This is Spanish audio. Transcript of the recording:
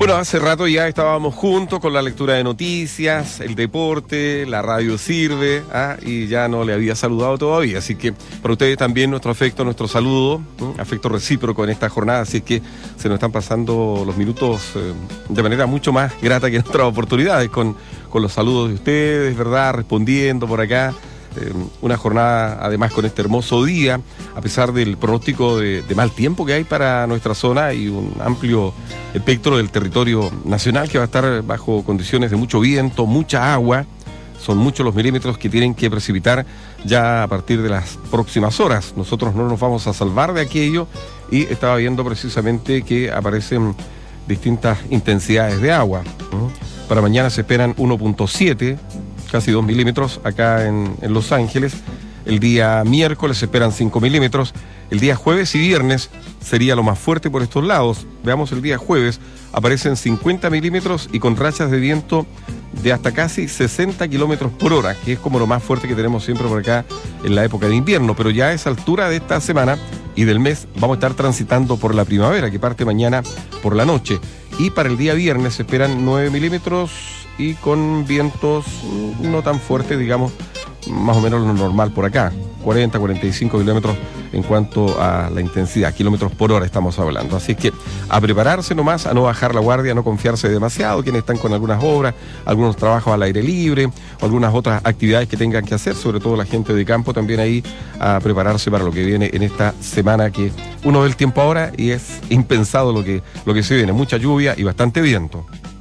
Bueno, hace rato ya estábamos juntos con la lectura de noticias, el deporte, la radio sirve, y ya no le había saludado todavía. Así que para ustedes también nuestro afecto, nuestro saludo, afecto recíproco en esta jornada. Así que se nos están pasando los minutos de manera mucho más grata que en otras oportunidades, con los saludos de ustedes, ¿verdad? Respondiendo por acá. Una jornada además con este hermoso día, a pesar del pronóstico de mal tiempo que hay para nuestra zona y un amplio espectro del territorio nacional que va a estar bajo condiciones de mucho viento, mucha agua. Son muchos los milímetros que tienen que precipitar ya a partir de las próximas horas. Nosotros no nos vamos a salvar de aquello y estaba viendo precisamente que aparecen distintas intensidades de agua. Para mañana se esperan 1.7, casi 2 milímetros acá en Los Ángeles. El día miércoles se esperan 5 milímetros. El día jueves y viernes sería lo más fuerte por estos lados. Veamos, el día jueves aparecen 50 milímetros y con rachas de viento de hasta casi 60 kilómetros por hora, que es como lo más fuerte que tenemos siempre por acá en la época de invierno. Pero ya a esa altura de esta semana y del mes vamos a estar transitando por la primavera, que parte mañana por la noche. Y para el día viernes se esperan 9 milímetros y con vientos no tan fuertes, digamos, más o menos lo normal por acá, 40, 45 kilómetros en cuanto a la intensidad, kilómetros por hora estamos hablando. Así que a prepararse nomás, a no bajar la guardia, a no confiarse demasiado, quienes están con algunas obras, algunos trabajos al aire libre, o algunas otras actividades que tengan que hacer, sobre todo la gente de campo también ahí, a prepararse para lo que viene en esta semana, que uno ve el tiempo ahora y es impensado lo que se viene, mucha lluvia y bastante viento.